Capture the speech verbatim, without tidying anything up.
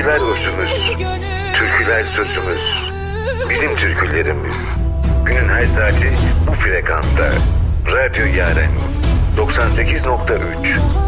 Türküler hoşumuz, türküler sözümüz, bizim türkülerimiz. Günün her saati bu frekansta. Radyo Yaren doksan sekiz nokta üç.